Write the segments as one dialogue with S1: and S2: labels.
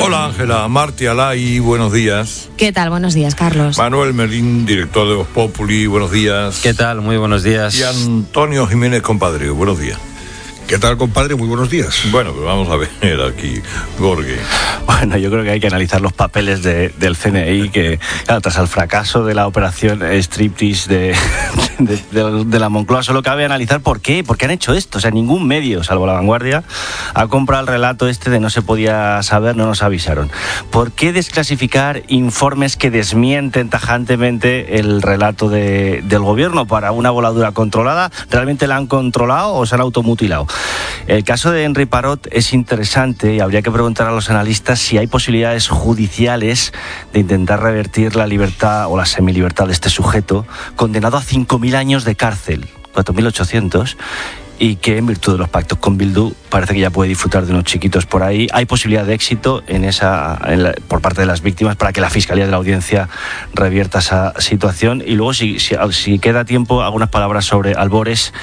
S1: Hola Ángela, Marti Alay, buenos días.
S2: ¿Qué tal? Buenos días, Carlos.
S1: Manuel Merín, director de Voz Populi, buenos días.
S3: ¿Qué tal? Muy buenos días.
S1: Y Antonio Jiménez, compadre, buenos días.
S4: ¿Qué tal, compadre? Muy buenos días.
S1: Bueno, pues vamos a ver aquí, Gorge.
S3: Bueno, yo creo que hay que analizar los papeles del CNI, que claro, tras el fracaso de la operación Striptease de la Moncloa, solo cabe analizar por qué han hecho esto. O sea, ningún medio, salvo La Vanguardia, ha comprado el relato de no se podía saber, no nos avisaron. ¿Por qué desclasificar informes que desmienten tajantemente el relato del gobierno para una voladura controlada? ¿Realmente la han controlado o se han automutilado? El caso de Henry Parot es interesante y habría que preguntar a los analistas si hay posibilidades judiciales de intentar revertir la libertad o la semilibertad de este sujeto, condenado a 5.000 años de cárcel, 4.800, y que en virtud de los pactos con Bildu parece que ya puede disfrutar de unos chiquitos por ahí. Hay posibilidad de éxito por parte de las víctimas para que la Fiscalía de la Audiencia revierta esa situación. Y luego, si queda tiempo, algunas palabras sobre Álvarez,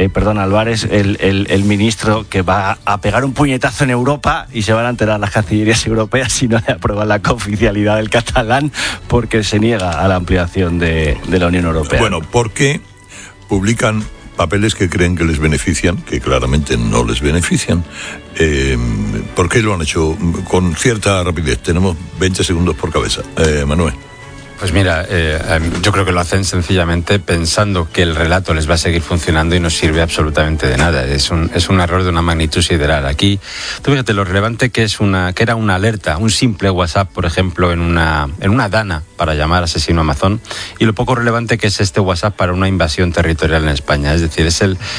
S3: el ministro que va a pegar un puñetazo en Europa y se van a enterar las cancillerías europeas si no le aprueban la cooficialidad del catalán porque se niega a la ampliación de la Unión Europea.
S1: Bueno, ¿por qué publican papeles que creen que les benefician, que claramente no les benefician? ¿Por qué lo han hecho con cierta rapidez? Tenemos 20 segundos por cabeza. Manuel.
S5: Pues mira, yo creo que lo hacen sencillamente pensando que el relato les va a seguir funcionando y no sirve absolutamente de nada. Es un error de una magnitud sideral. Aquí, tú fíjate lo relevante que era una alerta, un simple WhatsApp, por ejemplo, en una dana para llamar asesino Amazon, y lo poco relevante que es este WhatsApp para una invasión territorial en España. Es decir,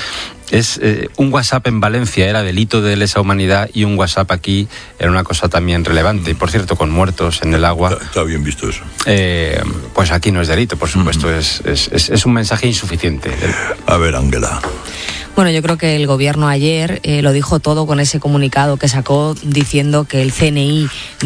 S5: un WhatsApp en Valencia era delito de lesa humanidad y un WhatsApp aquí era una cosa también relevante. Y por cierto, con muertos en el agua.
S1: Está bien visto eso.
S5: Pues aquí no es delito, por supuesto. Es un mensaje insuficiente.
S1: A ver, Ángela.
S2: Bueno, yo creo que el gobierno ayer lo dijo todo con ese comunicado que sacó diciendo que el CNI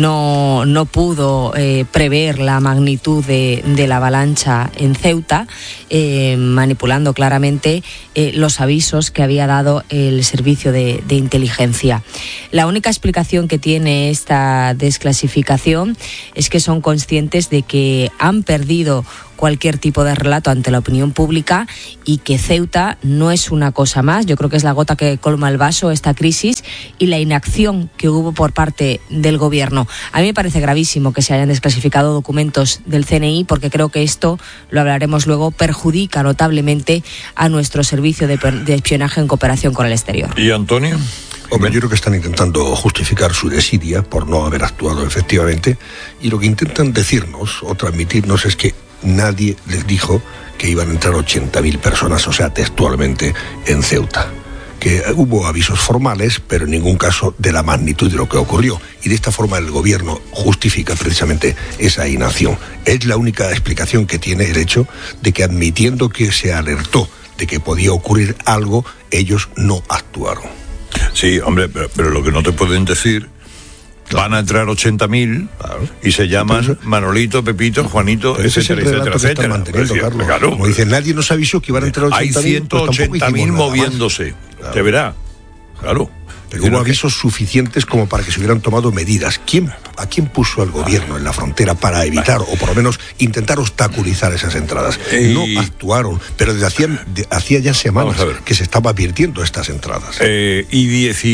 S2: no pudo prever la magnitud de la avalancha en Ceuta, manipulando claramente los avisos que había dado el servicio de inteligencia. La única explicación que tiene esta desclasificación es que son conscientes de que han perdido cualquier tipo de relato ante la opinión pública y que Ceuta no es una cosa más. Yo creo que es la gota que colma el vaso, esta crisis, y la inacción que hubo por parte del gobierno. A mí me parece gravísimo que se hayan desclasificado documentos del CNI, porque creo que esto, lo hablaremos luego, perjudica notablemente a nuestro servicio de espionaje en cooperación con el exterior.
S1: ¿Y Antonio?
S4: Hombre, yo creo que están intentando justificar su desidia por no haber actuado efectivamente, y lo que intentan decirnos o transmitirnos es que nadie les dijo que iban a entrar 80.000 personas, o sea, textualmente, en Ceuta. Que hubo avisos formales, pero en ningún caso de la magnitud de lo que ocurrió. Y de esta forma el gobierno justifica precisamente esa inacción. Es la única explicación que tiene el hecho de que, admitiendo que se alertó de que podía ocurrir algo, ellos no actuaron.
S1: Sí, hombre, pero lo que no te pueden decir... Van a entrar 80.000, claro, y se llaman entonces, Manolito, Pepito, Juanito, etcétera, etcétera.
S4: Claro. Como dicen, nadie nos avisó que iban a entrar 80.000.
S1: Hay 180.000 moviéndose. Claro. Te verá. Claro.
S4: Pero hubo avisos suficientes como para que se hubieran tomado medidas. ¿A quién puso al gobierno en la frontera para evitar o por lo menos intentar obstaculizar esas entradas? No actuaron, pero desde hacía ya semanas que se estaba advirtiendo estas entradas.
S1: Y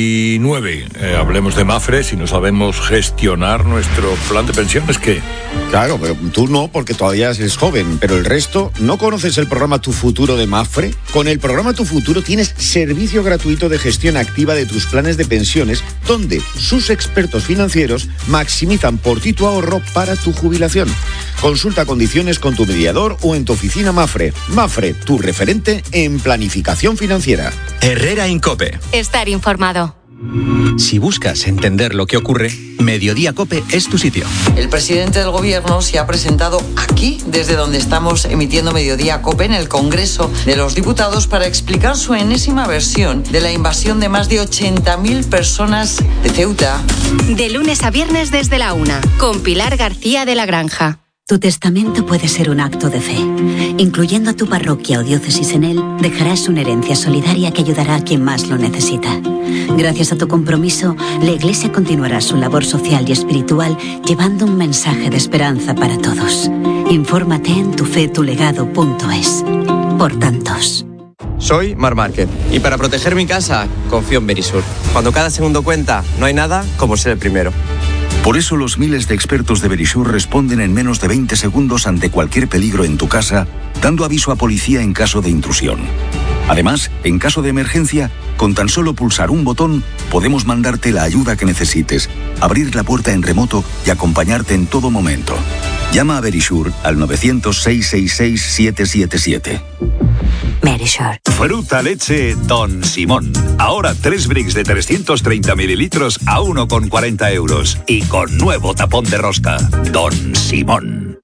S1: 19, hablemos de Mafre, si no sabemos gestionar nuestro plan de pensiones, ¿qué?
S6: Claro, pero tú no, porque todavía eres joven, pero el resto, ¿no conoces el programa Tu Futuro de Mafre? Con el programa Tu Futuro tienes servicio gratuito de gestión activa de tus planes de pensiones, donde sus expertos financieros maximizan por ti tu ahorro para tu jubilación. Consulta condiciones con tu mediador o en tu oficina Mafre. Mafre, tu referente en planificación financiera.
S7: Herrera Incope.
S8: Estar informado.
S7: Si buscas entender lo que ocurre, Mediodía Cope es tu sitio.
S9: El presidente del gobierno se ha presentado aquí, desde donde estamos emitiendo Mediodía Cope, en el Congreso de los Diputados, para explicar su enésima versión de la invasión de más de 80.000 personas de Ceuta.
S8: De lunes a viernes desde la 1, con Pilar García de la Granja. Tu testamento puede ser un acto de fe. Incluyendo a tu parroquia o diócesis en él, dejarás una herencia solidaria que ayudará a quien más lo necesita. Gracias a tu compromiso, la Iglesia continuará su labor social y espiritual llevando un mensaje de esperanza para todos. Infórmate en tufetulegado.es. Por tantos.
S10: Soy Mar Márquez y para proteger mi casa confío en Verisur. Cuando cada segundo cuenta, no hay nada como ser el primero.
S11: Por eso los miles de expertos de Verisur responden en menos de 20 segundos ante cualquier peligro en tu casa, dando aviso a policía en caso de intrusión. Además, en caso de emergencia, con tan solo pulsar un botón, podemos mandarte la ayuda que necesites, abrir la puerta en remoto y acompañarte en todo momento. Llama a Verisur al 900-666-777.
S8: Verisur.
S12: Fruta leche Don Simón. Ahora 3 bricks de 330 mililitros a 1,40 euros. Y con nuevo tapón de rosca. Don Simón.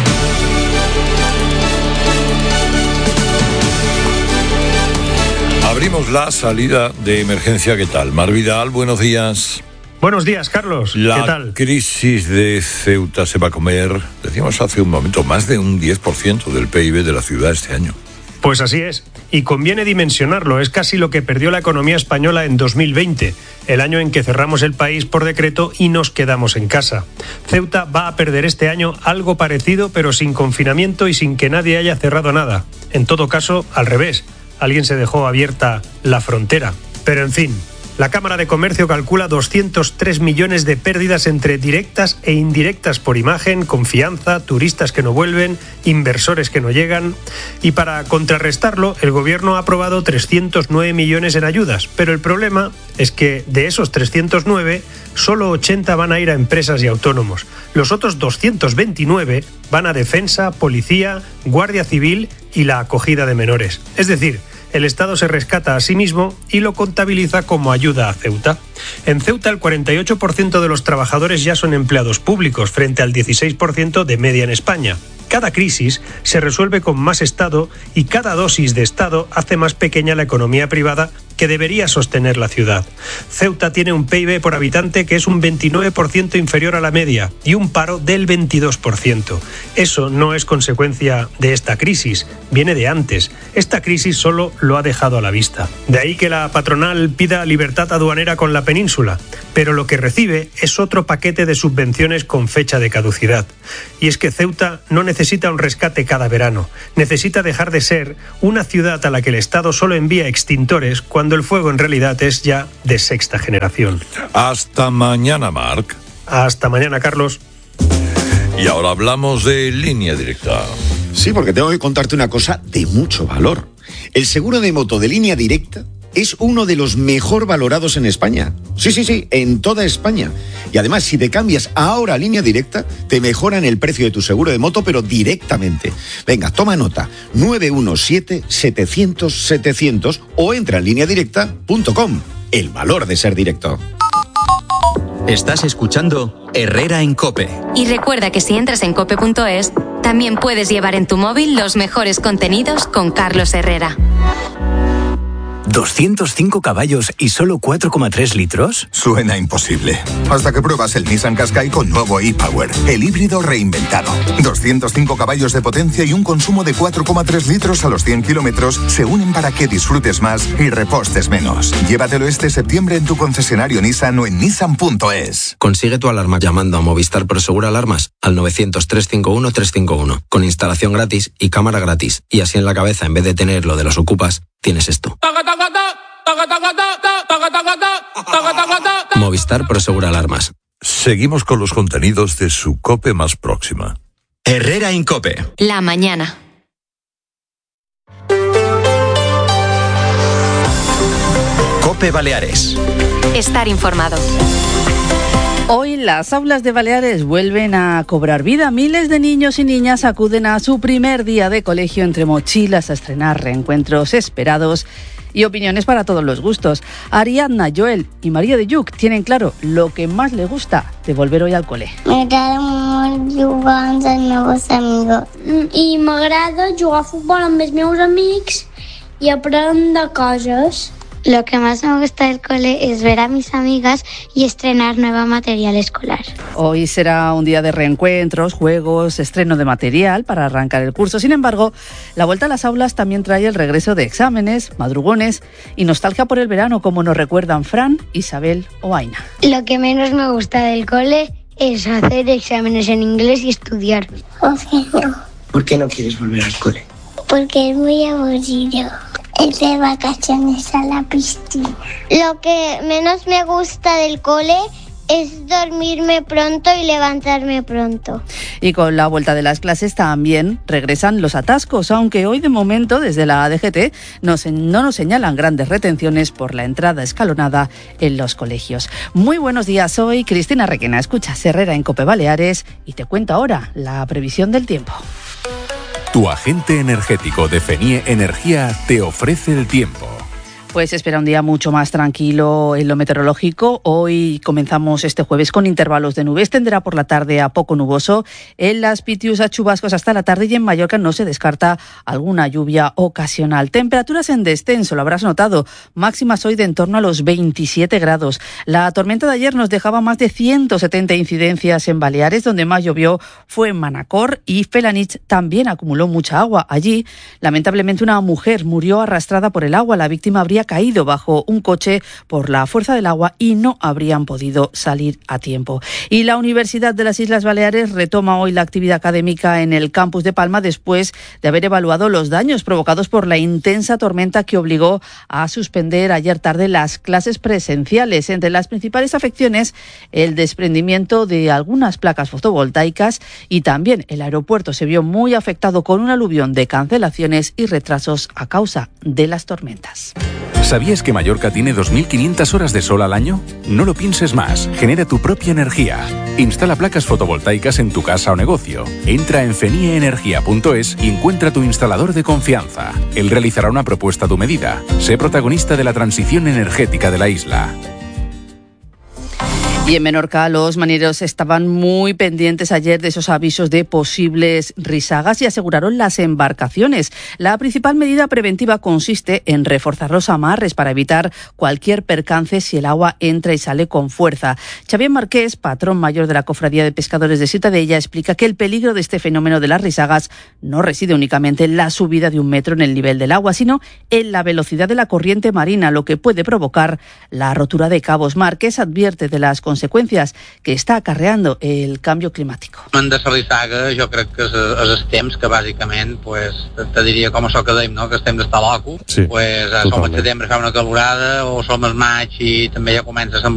S1: Abrimos la salida de emergencia. ¿Qué tal? Mar Vidal, buenos días.
S13: Buenos días, Carlos. ¿Qué tal?
S1: La crisis de Ceuta se va a comer, decíamos hace un momento, más de un 10% del PIB de la ciudad este año.
S13: Pues así es. Y conviene dimensionarlo. Es casi lo que perdió la economía española en 2020, el año en que cerramos el país por decreto y nos quedamos en casa. Ceuta va a perder este año algo parecido, pero sin confinamiento y sin que nadie haya cerrado nada. En todo caso, al revés. Alguien se dejó abierta la frontera. Pero en fin, la Cámara de Comercio calcula 203 millones de pérdidas entre directas e indirectas por imagen, confianza, turistas que no vuelven, inversores que no llegan. Y para contrarrestarlo, el Gobierno ha aprobado 309 millones en ayudas. Pero el problema es que de esos 309, solo 80 van a ir a empresas y autónomos. Los otros 229 van a defensa, policía, guardia civil y la acogida de menores. Es decir, el Estado se rescata a sí mismo y lo contabiliza como ayuda a Ceuta. En Ceuta, el 48% de los trabajadores ya son empleados públicos, frente al 16% de media en España. Cada crisis se resuelve con más Estado y cada dosis de Estado hace más pequeña la economía privada que debería sostener la ciudad. Ceuta tiene un PIB por habitante que es un 29% inferior a la media y un paro del 22%. Eso no es consecuencia de esta crisis, viene de antes. Esta crisis solo lo ha dejado a la vista. De ahí que la patronal pida libertad aduanera con la península, pero lo que recibe es otro paquete de subvenciones con fecha de caducidad. Y es que Ceuta no necesita un rescate cada verano, necesita dejar de ser una ciudad a la que el Estado solo envía extintores cuando el fuego en realidad es ya de sexta generación.
S1: Hasta mañana, Marc.
S13: Hasta mañana, Carlos.
S1: Y ahora hablamos de Línea Directa.
S6: Sí, porque tengo que contarte una cosa de mucho valor. El seguro de moto de Línea Directa es uno de los mejor valorados en España. Sí, en toda España. Y además, si te cambias ahora a Línea Directa, te mejoran el precio de tu seguro de moto, pero directamente. Venga, toma nota. 917-700-700 o entra en lineadirecta.com. El valor de ser directo.
S7: Estás escuchando Herrera en COPE.
S14: Y recuerda que si entras en cope.es, también puedes llevar en tu móvil los mejores contenidos con Carlos Herrera.
S15: 205 caballos y solo 4,3 litros.
S16: Suena imposible. Hasta que pruebas el Nissan Qashqai con nuevo e-Power, el híbrido reinventado. 205 caballos de potencia y un consumo de 4,3 litros a los 100 kilómetros se unen para que disfrutes más y repostes menos. Llévatelo este septiembre en tu concesionario Nissan o en nissan.es.
S17: Consigue tu alarma llamando a Movistar Prosegur Alarmas al 900-351-351 con instalación gratis y cámara gratis. Y así en la cabeza, en vez de tener lo de los ocupas, tienes esto. Movistar Prosegur Alarmas.
S1: Seguimos con los contenidos de su COPE más próxima.
S7: Herrera en COPE.
S14: La mañana.
S7: COPE Baleares.
S14: Estar informado.
S18: Hoy las aulas de Baleares vuelven a cobrar vida. Miles de niños y niñas acuden a su primer día de colegio entre mochilas a estrenar reencuentros esperados y opiniones para todos los gustos. Ariadna, Joel y María de Lluc tienen claro lo que más les gusta de volver hoy al cole.
S19: M'agrada molt jugar amb els meus amigos. I m'agrada jugar a futbol amb els meus amics y aprender cosas. Lo que más me gusta del cole es ver a mis amigas y estrenar nuevo material escolar.
S18: Hoy será un día de reencuentros, juegos, estreno de material para arrancar el curso. Sin embargo, la vuelta a las aulas también trae el regreso de exámenes, madrugones y nostalgia por el verano, como nos recuerdan Fran, Isabel o Aina.
S19: Lo que menos me gusta del cole es hacer exámenes en inglés y estudiar.
S20: ¿Por qué no quieres volver al cole?
S19: Porque es muy aburrido. Es de vacaciones a la piscina. Lo que menos me gusta del cole es dormirme pronto y levantarme pronto.
S18: Y con la vuelta de las clases también regresan los atascos, aunque hoy de momento desde la DGT no nos señalan grandes retenciones por la entrada escalonada en los colegios. Muy buenos días, soy Cristina Requena, escuchas Herrera en COPE Baleares y te cuento ahora la previsión del tiempo.
S21: Tu agente energético de FENIE Energía te ofrece el tiempo.
S18: Pues espera un día mucho más tranquilo en lo meteorológico. Hoy comenzamos este jueves con intervalos de nubes. Tenderá por la tarde a poco nuboso. En Las Pitius a chubascos hasta la tarde y en Mallorca no se descarta alguna lluvia ocasional. Temperaturas en descenso, lo habrás notado. Máximas hoy de en torno a los 27 grados. La tormenta de ayer nos dejaba más de 170 incidencias en Baleares. Donde más llovió fue en Manacor y Felanitx también acumuló mucha agua. Allí, lamentablemente, una mujer murió arrastrada por el agua. La víctima habría caído bajo un coche por la fuerza del agua y no habrían podido salir a tiempo. Y la Universidad de las Islas Baleares retoma hoy la actividad académica en el campus de Palma después de haber evaluado los daños provocados por la intensa tormenta que obligó a suspender ayer tarde las clases presenciales. Entre las principales afecciones, el desprendimiento de algunas placas fotovoltaicas y también el aeropuerto se vio muy afectado con un aluvión de cancelaciones y retrasos a causa de las tormentas.
S21: ¿Sabías que Mallorca tiene 2.500 horas de sol al año? No lo pienses más. Genera tu propia energía. Instala placas fotovoltaicas en tu casa o negocio. Entra en fenieenergia.es y encuentra tu instalador de confianza. Él realizará una propuesta a tu medida. Sé protagonista de la transición energética de la isla.
S18: Y en Menorca los marineros estaban muy pendientes ayer de esos avisos de posibles risagas y aseguraron las embarcaciones. La principal medida preventiva consiste en reforzar los amarres para evitar cualquier percance si el agua entra y sale con fuerza. Xavier Marqués, patrón mayor de la Cofradía de Pescadores de Ciutadella, explica que el peligro de este fenómeno de las risagas no reside únicamente en la subida de 1 metro en el nivel del agua, sino en la velocidad de la corriente marina, lo que puede provocar la rotura de cabos. Marqués advierte de las consecuencias que está acarreando el cambio climático.
S22: De la rissaga jo crec que és els temps que bàsicament te diria com això que dèiem, no? Que estem d'estar loco, som al setembre fa una calorada o som al maig i també ja comença a semblar